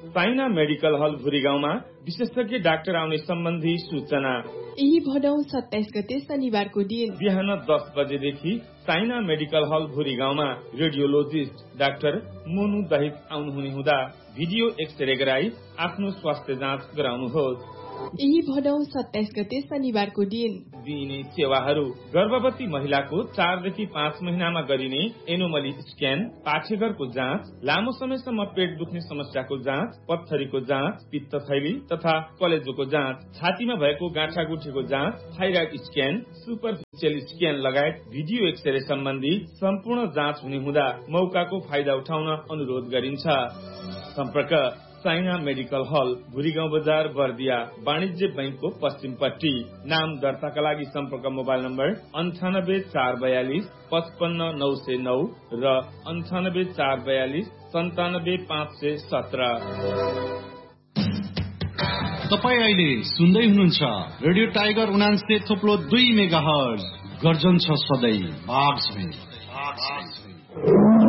Saina medical हल भुरीगाउँमा विशेषज्ञ doctor आउने सम्बन्धी सूचना। यही भदौ 27 गते शनिबारको दिन बिहान 10 बजेदेखि साइना मेडिकल हल भुरीगाउँमा रेडियोलोजिस्ट डाक्टर मोनु दहित आउनुहुने हुँदा भिडियो एक्सरे गराई आफ्नो स्वास्थ्य जाँच गराउनुहोस्। यही भदौ 27 गते शनिबारको दिन दिइने सेवाहरू: गर्भवती महिलाको 4 देखि 5 महिनामा गरिने एनोमली स्क्यान, पाठेघरको जाँच, लामो समयसम्म पेट दुख्ने समस्याको जाँच, पत्थरीको जाँच, पित्तथैली तथा कलेजोको जाँच, छातीमा भएको गाँठागुठीको जाँच, थाइराइड स्क्यान, सुपरफिसियल स्क्यान लगायत भिडियो एक्सरे सम्बन्धी सम्पूर्ण जाँच हुने हुँदा मौकाको फाइदा उठाउन अनुरोध गरिन्छ। सम्पर्क: साइना मेडिकल हल, भुरीगाउँ बजार, बर्दिया, वाणिज्य बैंकको पश्चिमपट्टि। नाम दर्ताका लागि सम्पर्क: मोबाइल नम्बर 98 442 55 909 र 98 442 97 517। तपाईँ अहिले सुन्दै हुनुहुन्छ रेडियो टाइगर 89.2 मेगाहर्ज। गर्जन छ सधैँ बाघ